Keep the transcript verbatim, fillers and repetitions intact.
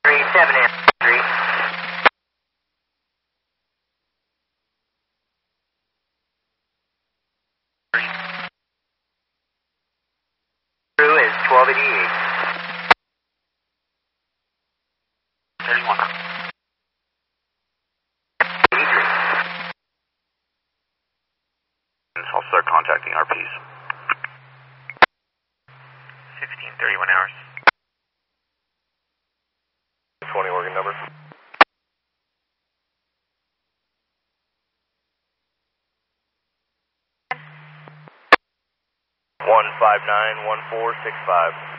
three seven three. Crew is twelve eighty-eight. thirty-one. eighty-three. I'll start contacting R Ps. sixteen thirty-one hours. twenty organ number. one five nine one four six five.